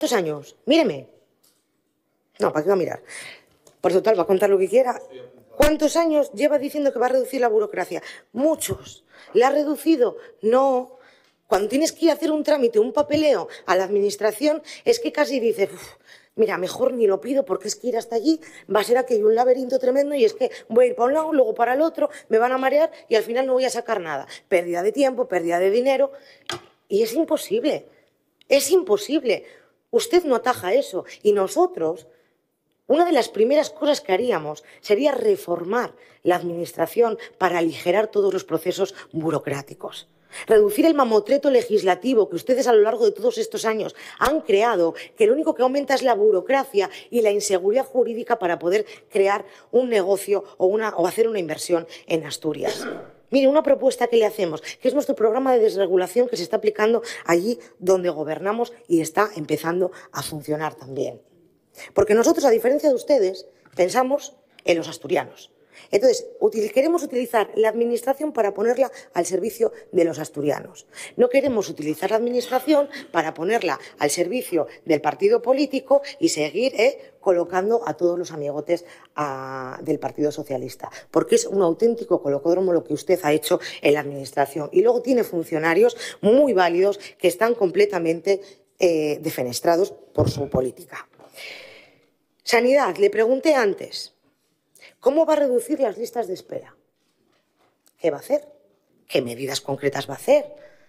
¿Cuántos años? Míreme. No, ¿para qué va a mirar? Por total, va a contar lo que quiera. ¿Cuántos años lleva diciendo que va a reducir la burocracia? Muchos. ¿La ha reducido? No. Cuando tienes que ir a hacer un trámite, un papeleo a la administración, es que casi dices, mira, mejor ni lo pido porque es que ir hasta allí va a ser aquello un laberinto tremendo y es que voy a ir para un lado, luego para el otro, me van a marear y al final no voy a sacar nada. Pérdida de tiempo, pérdida de dinero y es imposible. Es imposible. Usted no ataja eso y nosotros, una de las primeras cosas que haríamos sería reformar la administración para aligerar todos los procesos burocráticos. Reducir el mamotreto legislativo que ustedes a lo largo de todos estos años han creado, que lo único que aumenta es la burocracia y la inseguridad jurídica para poder crear un negocio o hacer una inversión en Asturias. Mire, una propuesta que le hacemos, que es nuestro programa de desregulación que se está aplicando allí donde gobernamos y está empezando a funcionar también. Porque nosotros, a diferencia de ustedes, pensamos en los asturianos. Entonces, queremos utilizar la administración para ponerla al servicio de los asturianos. No queremos utilizar la administración para ponerla al servicio del partido político y seguir colocando a todos los amigotes del Partido Socialista. Porque es un auténtico colocódromo lo que usted ha hecho en la administración. Y luego tiene funcionarios muy válidos que están completamente defenestrados por su política. Sanidad, le pregunté antes. ¿Cómo va a reducir las listas de espera? ¿Qué va a hacer? ¿Qué medidas concretas va a hacer?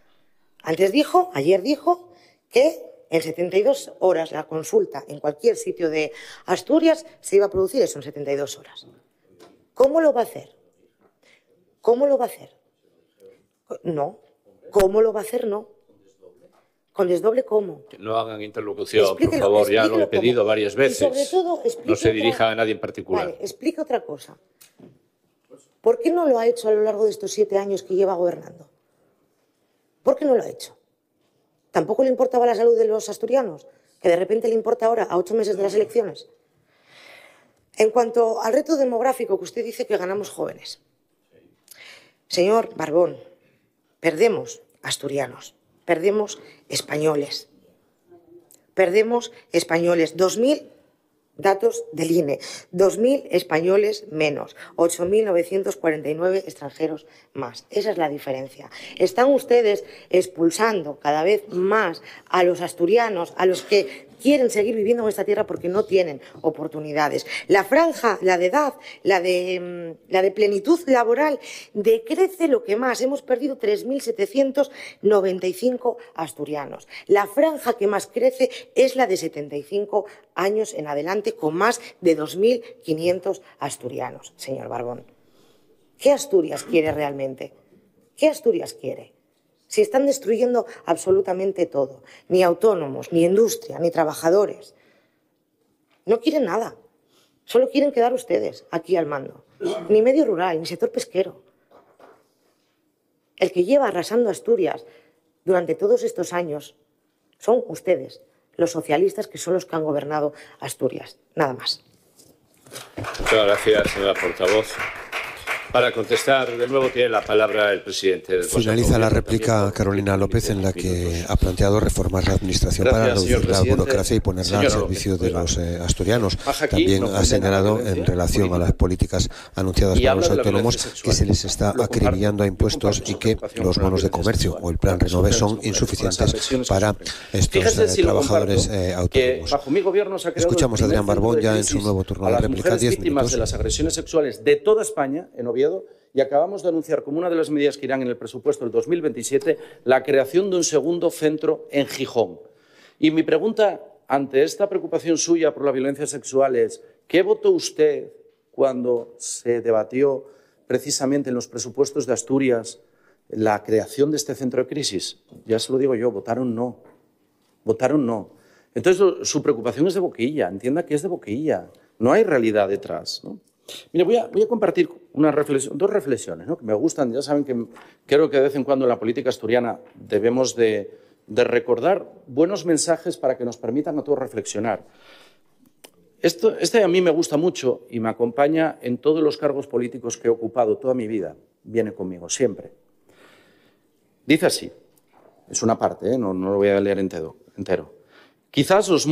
Ayer dijo que en 72 horas la consulta en cualquier sitio de Asturias se iba a producir eso en 72 horas. ¿Cómo lo va a hacer? ¿Cómo lo va a hacer? No. ¿Cómo lo va a hacer? No. ¿Con desdoble cómo? Que no hagan interlocución, por favor, ya lo he pedido varias veces. Y sobre todo, no se dirija a nadie en particular. Vale, explica otra cosa. ¿Por qué no lo ha hecho a lo largo de estos 7 años que lleva gobernando? ¿Por qué no lo ha hecho? ¿Tampoco le importaba la salud de los asturianos? ¿Que de repente le importa ahora, a 8 meses de las elecciones? En cuanto al reto demográfico que usted dice que ganamos jóvenes. Señor Barbón, perdemos asturianos. Perdemos españoles. Perdemos españoles. 2.000 datos del INE. 2.000 españoles menos. 8.949 extranjeros más. Esa es la diferencia. Están ustedes expulsando cada vez más a los asturianos, a los que quieren seguir viviendo en esta tierra porque no tienen oportunidades. La franja, la de edad, la de plenitud laboral, decrece lo que más. Hemos perdido 3.795 asturianos. La franja que más crece es la de 75 años en adelante, con más de 2.500 asturianos, señor Barbón. ¿Qué Asturias quiere realmente? ¿Qué Asturias quiere? Si están destruyendo absolutamente todo, ni autónomos, ni industria, ni trabajadores. No quieren nada, solo quieren quedar ustedes aquí al mando. Ni medio rural, ni sector pesquero. El que lleva arrasando Asturias durante todos estos años son ustedes, los socialistas, que son los que han gobernado Asturias. Nada más. Muchas gracias, señora portavoz. Para contestar, de nuevo tiene la palabra el presidente del Consejo. Finaliza la réplica Carolina López, en la que ha planteado reformar la administración para reducir la burocracia y ponerla al servicio de los asturianos. También ha señalado, en relación a las políticas anunciadas por los autónomos, que se les está acribillando a impuestos y que los bonos de comercio o el plan Renove son insuficientes para estos trabajadores autónomos. Bajo mi gobierno se ha creado Escuchamos a Adrián Barbón ya en su nuevo turno de réplica. 10 minutos. De las agresiones sexuales de toda España, en Oviedo, y acabamos de anunciar como una de las medidas que irán en el presupuesto del 2027 la creación de un segundo centro en Gijón. Y mi pregunta ante esta preocupación suya por la violencia sexual es: ¿qué votó usted cuando se debatió precisamente en los presupuestos de Asturias la creación de este centro de crisis? Ya se lo digo yo, votaron no. Votaron no. Entonces, su preocupación es de boquilla, entienda que es de boquilla, no hay realidad detrás, ¿no? Mire, voy a compartir dos reflexiones, ¿no?, que me gustan. Ya saben que creo que de vez en cuando en la política asturiana debemos de recordar buenos mensajes para que nos permitan a todos reflexionar. Este a mí me gusta mucho y me acompaña en todos los cargos políticos que he ocupado toda mi vida. Viene conmigo, siempre. Dice así, es una parte, no lo voy a leer entero. Quizás los